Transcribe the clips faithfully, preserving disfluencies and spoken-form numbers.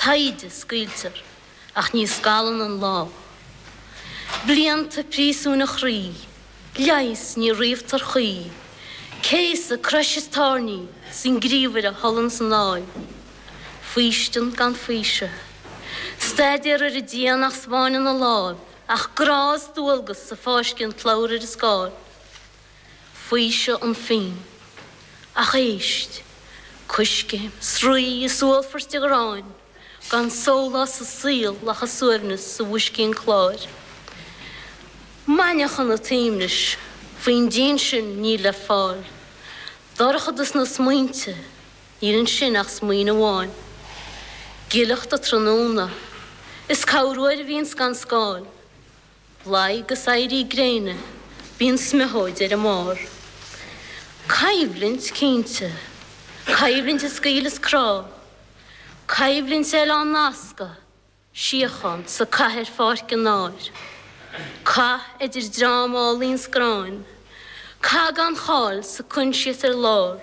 taide scuilter, ach ní scalan an lá. Blianta prísúna chrí, leis ní riamhtar chuí, cés a crushes tarní, sin gríomhar a hollan san láil. Fuistin gan fuise, staidir ar a díanach sbáin na láb, ach grás dúlgus sa fáscin tlaurir is gáil. Fuise an fin, ach éist, cuisce, srúi i súl firsti gráin, gan sólas a síl lach a suirnas sa bhuiscin chláir. Mainechan na tíimnis, faoin dín sin ní le fáil. Dorchadas na smuinte, írin sin ach smuoine bháin. Gilacht a tróna, is cawrúir víns gan scáil. Blai gus airí gréine, bín smithóid ar a mór. Caibhlint cínte, caibhlint is gaelas crá, caibhlint eil an nasca, siachan sa caher fárc an náir. Ca idir drámálín sgráin, ca gan cháil sa cunsias ar lár.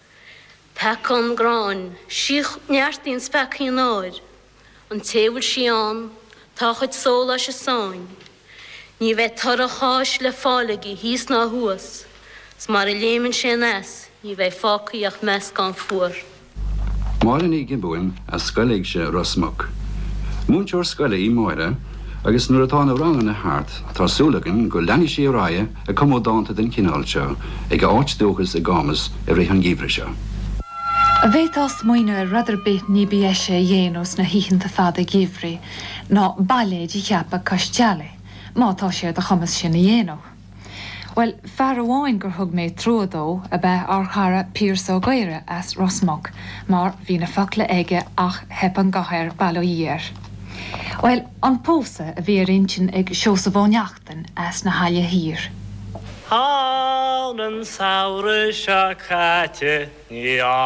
Pecan gráin, siach neartín specaí an áir, an téhil sián, táchaid sóla se sáin. Ní bheith tar a cháis le fálagi hís ná huas, smar a léman sé nes, ní bheith fácaí ach mes gan fuair. Máilin í gibúin a scoilig se Rosmuc. Múnteoir scoile í móire, agus nuair atá na rangan na hart, tásúlagan go leanní sé ráie a commódánta den cinál seo, ag áit dúchas a gámas a réhan gíomhra seo. A bheith as muoine rudar bit ní bí eise dhéanús na híchananta fada gíomhrí, ná bailléid i cheappa costeala, má tá sé de chumas sin na dhéanú. Well, fear amháin gur thug méid tródó a bheith ar chara Piers ó Gaire as Rosmuc, mar bhí na focla aige ach heb an gathair bailóíar. Well, an pósa a bhí rintin ag seos a bháneachtain as na haile hir. Hán an saoire seo caite ní